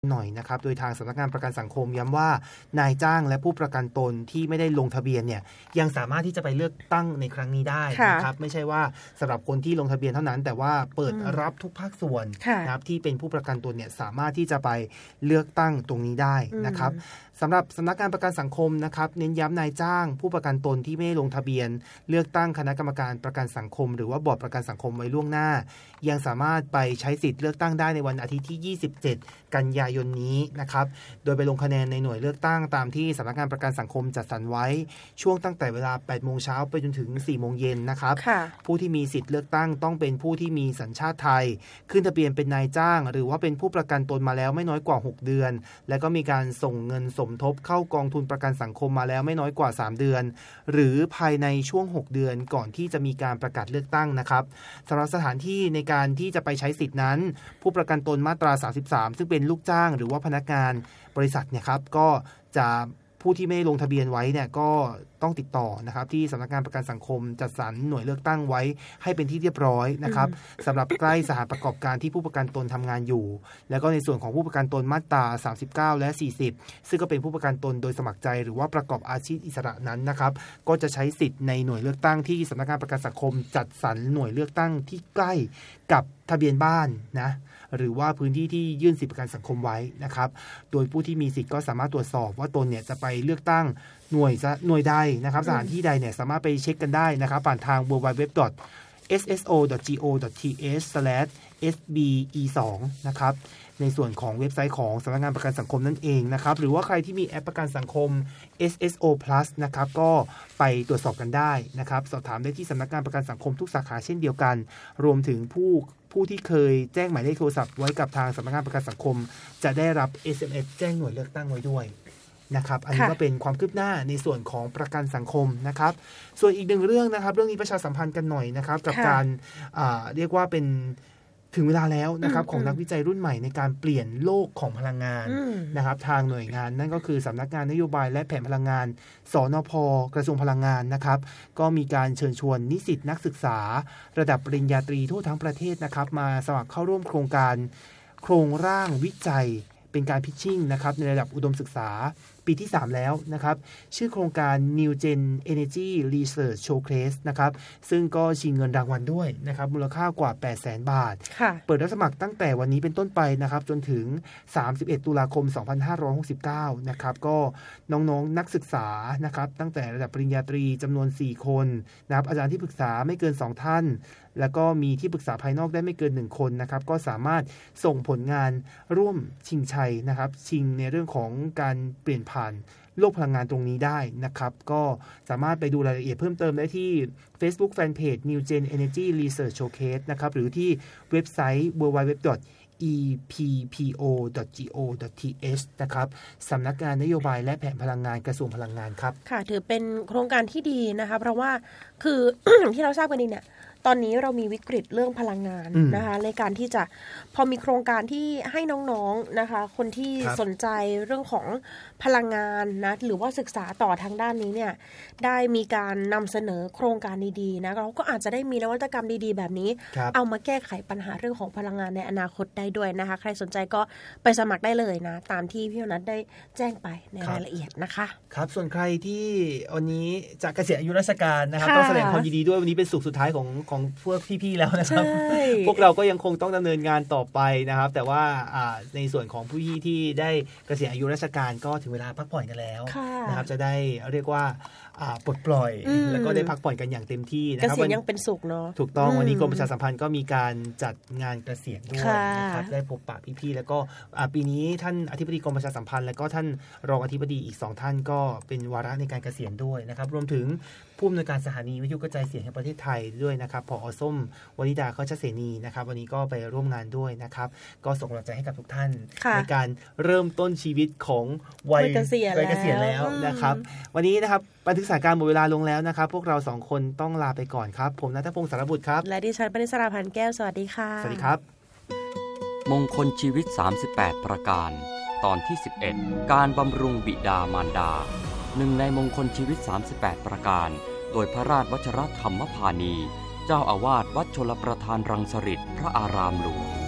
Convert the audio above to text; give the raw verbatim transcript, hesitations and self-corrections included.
หน่อยนะครับโดยทางสำนักงานประกันสังคมย้ำว่านายจ้างและผู้ประกันตนที่ไม่ได้ลงทะเบียนเนี่ยยังสามารถที่จะไปเลือกตั้งในครั้งนี้ได้นะครับไม่ใช่ว่าสำหรับคนที่ลงทะเบียนเท่านั้นแต่ว่าเปิดรับทุกภาคส่วนนะครับที่เป็นผู้ประกันตนเนี่ยสามารถที่จะไปเลือกตั้งตรงนี้ได้นะครับสำหรับสำนักงานประกันสังคมนะครับเน้นย้ำนายจ้างผู้ประกันตนที่ไม่ลงทะเบียนเลือกตั้งคณะกรรมการประกันสังคมหรือว่าบอร์ดประกันสังคมไว้ล่วงหน้ายังสามารถไปใช้สิทธิ์เลือกตั้งได้ในวันอาทิตย์ที่ยี่สิบเจ็ดกันยายนนี้นะครับโดยไปลงคะแนนในหน่วยเลือกตั้งตามที่สำนักงานประกันสังคมจัดสรรไว้ช่วงตั้งแต่เวลา แปดโมงเช้าไปจนถึง สี่โมงเย็นนะครับผู้ที่มีสิทธิ์เลือกตั้งต้องเป็นผู้ที่มีสัญชาติไทยขึ้นทะเบียนเป็นนายจ้างหรือว่าเป็นผู้ประกันตนมาแล้วไม่น้อยกว่าหกเดือนและก็มีการส่งเงินสมทบเข้ากองทุนประกันสังคมมาแล้วไม่น้อยกว่าสามเดือนหรือภายในช่วงหกเดือนก่อนที่จะมีการประกาศเลือกตั้งนะครับสำหรับสถานที่ในการที่จะไปใช้สิทธินั้นผู้ประกันตนมาตราสามสิบสามซึ่งเป็นลูกจ้างหรือว่าพนักงานบริษัทเนี่ยครับก็จะผู้ที่ไม่ลงทะเบียนไว้เนี่ยก็ต้องติดต่อนะครับที่สำนักงานประกันสังคมจัดสรรหน่วยเลือกตั้งไว้ให้เป็นที่เรียบร้อยนะครับสำหรับใกล้สถานประกอบการที่ผู้ประกันตนทำงานอยู่แล้วก็ในส่วนของผู้ประกันตนมาตราสามสิบเก้าและสี่สิบซึ่งก็เป็นผู้ประกันตนโดยสมัครใจหรือว่าประกอบอาชีพอิสระนั้นนะครับก็จะใช้สิทธิ์ในหน่วยเลือกตั้งที่สำนักงานประกันสังคมจัดสรรหน่วยเลือกตั้งที่ใกล้กับทะเบียนบ้านนะหรือว่าพื้นที่ที่ยื่นสิทธิประกันสังคมไว้นะครับโดยผู้ที่มีสิทธิ์ก็สามารถตรวจสอบว่าตนเนี่ยจะไปเลือกตั้งหน่วยหน่วยใดนะครับสถานที่ใดเนี่ยสามารถไปเช็คกันได้นะครับผ่านทาง ดับเบิลยู ดับเบิลยู ดับเบิลยู ดอท เอส เอส โอ ดอท จี โอ ดอท ที เอช สแลช เอส บี อี สอง นะครับในส่วนของเว็บไซต์ของสำนักงานประกันสังคมนั่นเองนะครับหรือว่าใครที่มีแอปประกันสังคม เอส เอส โอ Plus นะครับก็ไปตรวจสอบกันได้นะครับสอบถามได้ที่สำนักงานประกันสังคมทุกสาขาเช่นเดียวกันรวมถึงผู้ผู้ที่เคยแจ้งหมายเลขโทรศัพท์ไว้กับทางสำนักงานประกันสังคมจะได้รับ เอส เอ็ม เอส แจ้งหน่วยเลือกตั้งไว้ด้วยนะครับอันนี้ก็เป็นความคืบหน้าในส่วนของประกันสังคมนะครับส่วนอีกหนึ่งเรื่องนะครับเรื่องนี้ประชาสัมพันธ์กันหน่อยนะครับกับการเรียกว่าเป็นถึงเวลาแล้วนะครับของนักวิจัยรุ่นใหม่ในการเปลี่ยนโลกของพลังงานนะครับทางหน่วยงานนั่นก็คือสำนักงานนโยบายและแผนพลังงานสนพ.กระทรวงพลังงานนะครับก็มีการเชิญชวนนิสิตนักศึกษาระดับปริญญาตรีทั่วทั้งประเทศนะครับมาสมัครเข้าร่วมโครงการโครงร่างวิจัยเป็นการพิชชิ่งนะครับในระดับอุดมศึกษาปีที่สามแล้วนะครับชื่อโครงการ New Gen Energy Research Showcase นะครับซึ่งก็ชิงเงินรางวัลด้วยนะครับมูลค่ากว่า แปดแสน บาทเปิดรับสมัครตั้งแต่วันนี้เป็นต้นไปนะครับจนถึงสามสิบเอ็ดตุลาคมสองพันห้าร้อยหกสิบเก้านะครับก็น้องๆ น, นักศึกษานะครับตั้งแต่ระดับปริญญาตรีจำนวนสี่คนนะครับอาจารย์ที่ปรึกษาไม่เกินสองท่านแล้วก็มีที่ปรึกษาภายนอกได้ไม่เกินหนึ่งคนนะครับก็สามารถส่งผลงานร่วมชิงชัยนะครับชิงในเรื่องของการเปลี่ยนผ่านโลกพลังงานตรงนี้ได้นะครับก็สามารถไปดูรายละเอียดเพิ่มเติมได้ที่ Facebook Fanpage New Gen Energy Research Showcase นะครับหรือที่เว็บไซต์ ดับเบิลยู ดับเบิลยู ดับเบิลยู ดอท อี พี พี โอ ดอท จี โอ ดอท ที เอช นะครับสำนักงานนโยบายและแผนพลังงานกระทรวงพลังงานครับค่ะถือเป็นโครงการที่ดีนะคะเพราะว่าคือ ที่เราทราบกันดีเนี่ยตอนนี้เรามีวิกฤตเรื่องพลังงานนะคะในการที่จะพอมีโครงการที่ให้น้องๆนะคะคนที่สนใจเรื่องของพลังงานนะหรือว่าศึกษาต่อทางด้านนี้เนี่ยได้มีการนำเสนอโครงการดีๆนะเราก็อาจจะได้มีนวัตกรรมดีๆแบบนี้เอามาแก้ไขปัญหาเรื่องของพลังงานในอนาคตได้ด้วยนะคะใครสนใจก็ไปสมัครได้เลยนะตามที่พี่นัทได้แจ้งไปในรายละเอียดนะคะครับส่วนใครที่วันนี้จะเกษียณอายุราชการนะครับต้องแสดงความยินดีด้วยวันนี้เป็นสุขสุดท้ายของของพวกพี่ๆแล้วนะครับพวกเราก็ยังคงต้องดำเนินงานต่อไปนะครับแต่ว่าในส่วนของผู้ที่ที่ได้เกษียณอายุราชการก็ถึงเวลาพักผ่อนกันแล้วนะครับจะได้เรียกว่าปลดปล่อยแล้วก็ได้พักผ่อนกันอย่างเต็มที่นะครับเกษียณยังเป็นสุขเนาะถูกต้องวันนี้กรมประชาสัมพันธ์ก็มีการจัดงานเกษียณด้วยนะครับได้พบปะพี่ๆแล้วก็ปีนี้ท่านอธิบดีกรมประชาสัมพันธ์แล้วก็ท่านรองอธิบดีอีกสองท่านก็เป็นวาระในการเกษียณด้วยนะครับรวมถึงผู้อำนวยการสถานีวิทยุกระจายเสียงแห่งประเทศไทยด้วยนะครับผอ.ส้มวนิดาเขาชเสนีนะครับวันนี้ก็ไปร่วมงานด้วยนะครับก็ส่งกำลังใจให้กับทุกท่านในการเริ่มต้นชีวิตของวัยเกษียณแล้วนะครับวันนี้นะครับบันทึกสถานการณ์หมดเวลาลงแล้วนะครับพวกเราสองคนต้องลาไปก่อนครับผมณัฐพงศ์สารบุตรครับและดิฉันปณิสราพันธ์แก้วสวัสดีค่ะสวัสดีครับมงคลชีวิตสามสิบแปดประการตอนที่สิบเอ็ดการบำรุงบิดามารดาหนึ่งในมงคลชีวิตสามสิบแปดประการโดยพระราชวชิรธรรมพานีเจ้าอาวาสวัดชลประทานรังสฤษพระอารามหลวง